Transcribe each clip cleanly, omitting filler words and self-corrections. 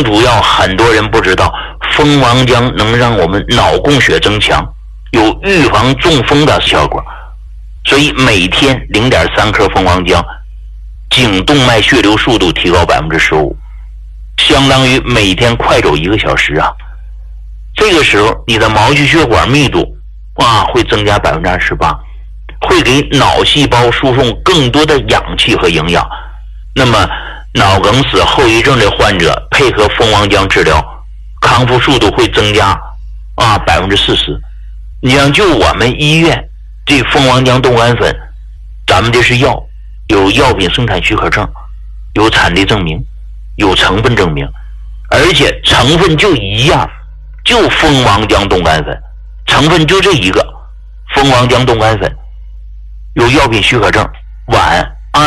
更主要，很多人不知道，蜂王浆能让我们脑供血增强，有预防中风的效果。所以每天0.3克蜂王浆，颈动脉血流速度提高15%，相当于每天快走1个小时啊。这个时候你的毛细血管密度会增加28%，会给脑细胞输送更多的氧气和营养。那么脑梗死后遗症的患者配合蜂王浆治疗，康复速度会增加40%。你像就我们医院这蜂王浆冻干粉，咱们这是药，有药品生产许可证，有产地证明，有成分证明，而且成分就一样，就蜂王浆冻干粉，成分就这一个，蜂王浆冻干粉，有药品许可证，皖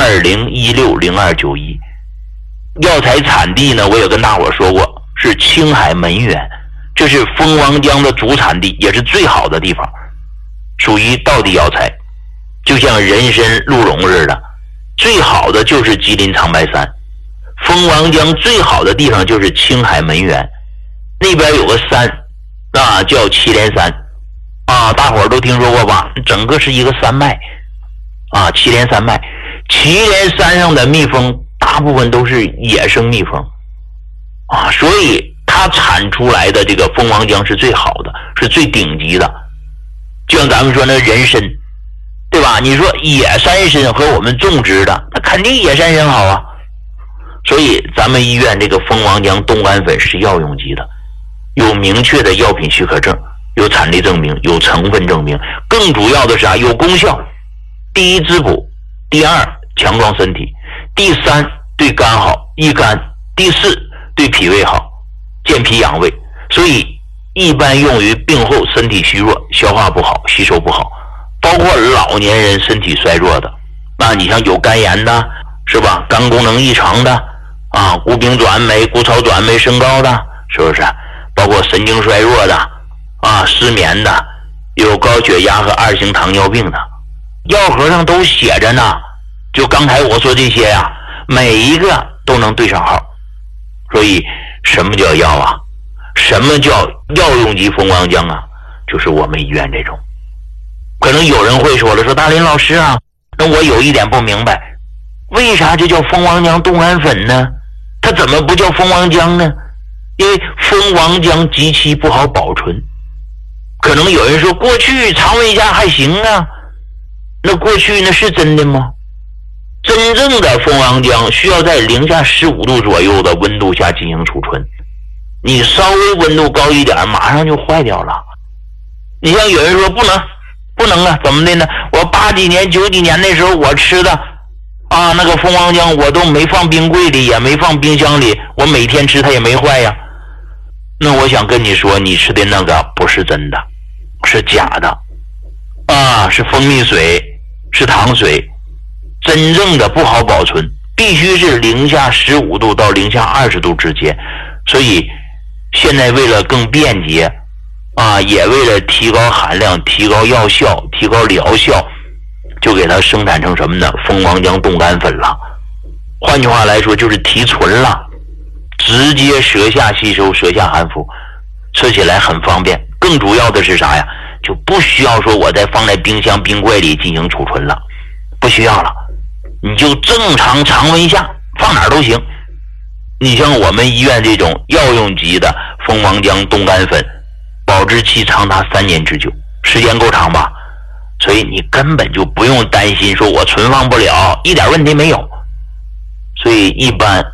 20160291。药材产地呢，我也跟大伙说过，是青海门源，这是蜂王浆的主产地，也是最好的地方，属于道地药材，就像人参、鹿茸似的，最好的就是吉林长白山。蜂王浆最好的地方就是青海门源，那边有个山叫祁连山大伙儿都听说过吧？整个是一个山脉祁连山脉。祁连山上的蜜蜂大部分都是野生蜜蜂所以它产出来的这个蜂王浆是最好的，是最顶级的。就像咱们说那人参，对吧？你说野山参和我们种植的，那肯定野山参好啊。所以咱们医院这个蜂王浆冻干粉是药用级的，有明确的药品许可证，有产地证明，有成分证明，更主要的是有功效。第一，滋补；第二，强壮身体；第三，对肝好，益肝；第四，对脾胃好，健脾养胃。所以一般用于病后身体虚弱、消化不好、吸收不好，包括老年人身体衰弱的你像有肝炎的，是吧？肝功能异常的谷丙转酶、谷草转酶升高的，是不是？包括神经衰弱的失眠的，有高血压和2型糖尿病的，药盒上都写着呢。就刚才我说这些每一个都能对上号。所以什么叫药什么叫药用级蜂王浆就是我们医院这种。可能有人会说了，说大林老师那我有一点不明白，为啥就叫蜂王浆冻干粉呢？它怎么不叫蜂王浆呢？因为蜂王浆极其不好保存。可能有人说过去常温下还行那过去那是真的吗？真正的蜂王浆需要在零下15度左右的温度下进行储存，你稍微温度高一点马上就坏掉了。你像有人说不能怎么的呢？我80几年90几年那时候我吃的那个蜂王浆我都没放冰柜里，也没放冰箱里，我每天吃它也没坏呀。那我想跟你说，你吃的那个不是真的，是假的是蜂蜜水，是糖水，真正的不好保存，必须是零下15度到零下20度之间。所以现在为了更便捷也为了提高含量、提高药效、提高疗效，就给它生产成什么呢？蜂王浆冻干粉了。换句话来说，就是提纯了，直接舌下吸收，舌下含服，吃起来很方便。更主要的是啥呀？就不需要说我再放在冰箱冰柜里进行储存了，不需要了，你就正常常温下放哪儿都行。你像我们医院这种药用级的蜂王浆冻干粉，保质期长达3年之久，时间够长吧？所以你根本就不用担心说我存放不了，一点问题没有。所以一般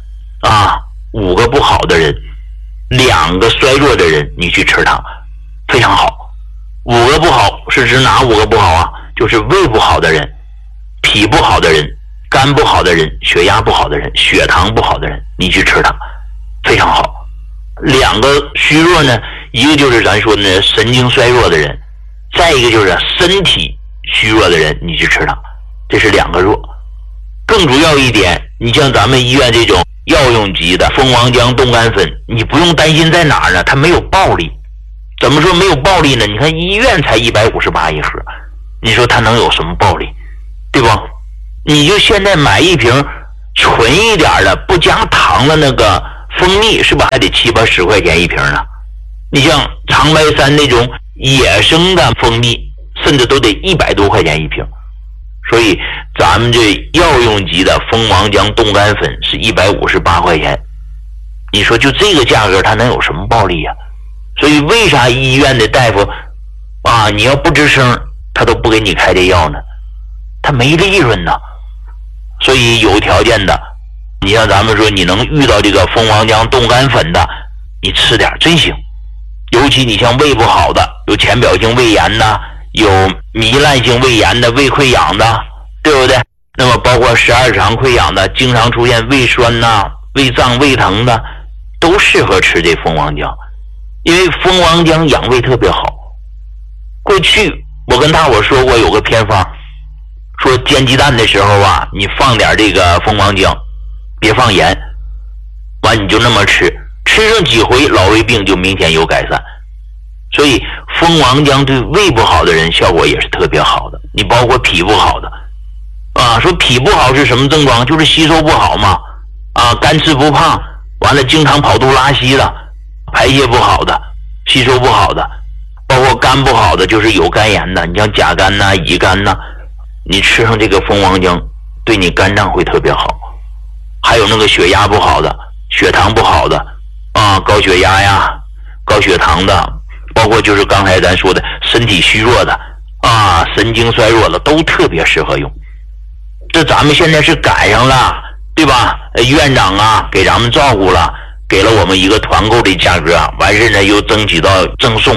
5个不好的人，2个衰弱的人你去吃它非常好。5个不好是指哪5个不好就是胃不好的人、脾不好的人、肝不好的人、血压不好的人、血糖不好的人，你去吃它非常好。2个虚弱呢，一个就是咱说的神经衰弱的人，再一个就是身体虚弱的人，你去吃它，这是2个弱。更主要一点，你像咱们医院这种药用级的蜂王浆冻干粉，你不用担心在哪儿呢？它没有暴利。怎么说没有暴利呢？你看医院才158一盒，你说它能有什么暴利，对吧？你就现在买一瓶纯一点的不加糖的那个蜂蜜是不是还得7、8、10块钱一瓶呢？你像长白山那种野生的蜂蜜，甚至都得100多块钱一瓶。所以咱们这药用级的蜂王浆冻干粉是158块钱。你说就这个价格它能有什么暴利啊？所以为啥医院的大夫啊，你要不吱声他都不给你开这药呢？他没利润呢。所以有条件的，你像咱们说你能遇到这个蜂王浆冻干粉的，你吃点真行。尤其你像胃不好的，有浅表性胃炎的，有糜烂性胃炎的，胃溃疡的，对不对？那么包括12肠溃疡的，经常出现胃酸呐、胃胀、胃疼的，都适合吃这蜂王浆。因为蜂王浆养胃特别好。过去我跟大伙说过有个偏方，说煎鸡蛋的时候啊，你放点这个蜂王浆，别放盐，完你就那么吃，吃上几回老胃病就明显有改善。所以蜂王浆对胃不好的人效果也是特别好的。你包括脾不好的啊，说脾不好是什么症状？就是吸收不好嘛，啊，干吃不胖，完了经常跑肚拉稀的，排泄不好的，吸收不好的，包括肝不好的，就是有肝炎的，你像甲肝呐、乙肝呐，你吃上这个蜂王浆对你肝脏会特别好。还有那个血压不好的、血糖不好的啊，高血压呀、高血糖的，包括就是刚才咱说的身体虚弱的啊、神经衰弱的，都特别适合用。这咱们现在是赶上了，对吧？院长啊给咱们照顾了，给了我们一个团购的价格，完事呢又争取到赠送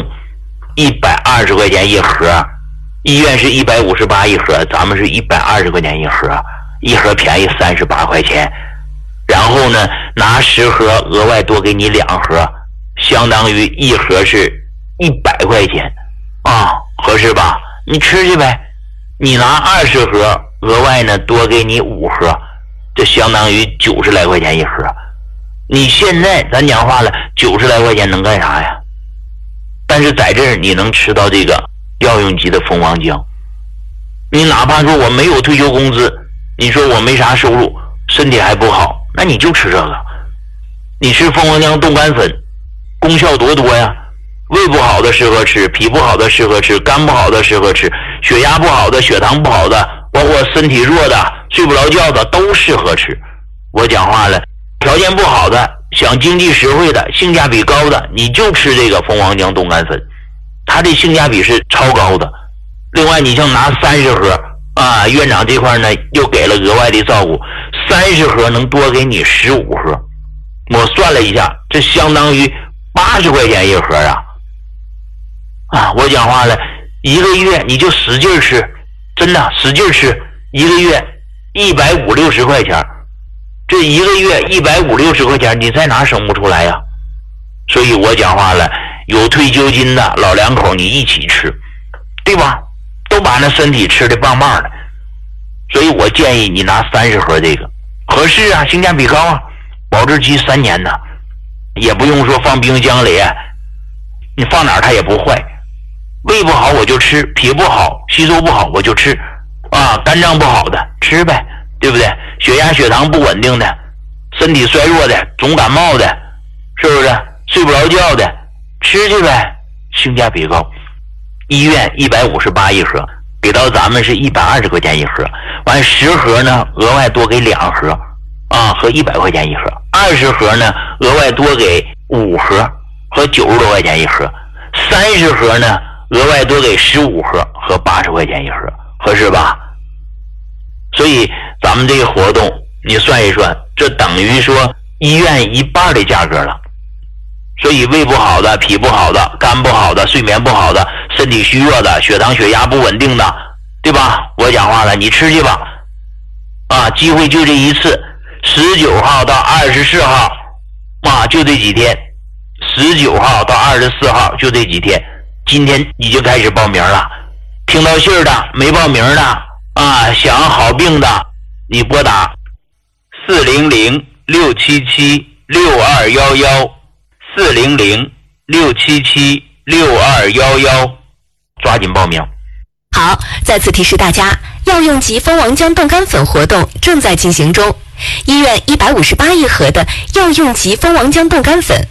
120块钱一盒，医院是158一盒，咱们是120块钱一盒，一盒便宜38块钱。然后呢拿10盒额外多给你2盒，相当于一盒是100块钱啊，合适吧？你吃去呗。你拿20盒额外呢多给你5盒，这相当于90来块钱一盒。你现在咱讲话了，90来块钱能干啥呀？但是在这儿你能吃到这个药用级的蜂王浆。你哪怕说我没有退休工资，你说我没啥收入，身体还不好，那你就吃这个。你吃蜂王浆冻干粉功效多多呀，胃不好的适合吃，脾不好的适合吃，肝不好的适合吃，血压不好的、血糖不好的，包括身体弱的、睡不着觉的都适合吃。我讲话了，条件不好的、想经济实惠的、性价比高的，你就吃这个蜂王浆冻干粉，它的性价比是超高的。另外你像拿30盒啊，院长这块呢又给了额外的照顾，30盒能多给你15盒。我算了一下，这相当于80块钱一盒啊！啊，我讲话了，一个月你就使劲吃，真的使劲吃，一个月150、60块钱，这一个月150、60块钱，你在哪省不出来呀？所以我讲话了，有退休金的老两口你一起吃，对吧？都把那身体吃得棒棒的，所以我建议你拿30盒这个，合适啊，性价比高啊，保质期3年呢，也不用说放冰箱里，你放哪儿它也不坏。胃不好我就吃，脾不好、吸收不好我就吃，啊，肝脏不好的吃呗，对不对？血压、血糖不稳定的，身体衰弱的、总感冒的，是不是？睡不着觉的，吃去呗，性价比高。医院158一盒，给到咱们是120块钱一盒，完10盒呢额外多给2盒啊，和100块钱一盒；20盒呢额外多给5盒，和90多块钱一盒；30盒呢额外多给15盒，和80块钱一盒，合适吧？所以咱们这个活动你算一算，这等于说医院一半的价格了。所以胃不好的、脾不好的、肝不好的、睡眠不好的、身体虚弱的、血糖血压不稳定的，对吧？我讲话了，你吃去吧。啊，机会就这一次，19号到24号啊，就这几天，19号到24号就这几天，今天已经开始报名了。听到信儿的没报名的啊，想好病的，你拨打400-677-6211，400-677-6211，抓紧报名。 好，再次提示大家，药用级蜂王浆冻干粉活动正在进行中。 医院158亿盒的药用级蜂王浆冻干粉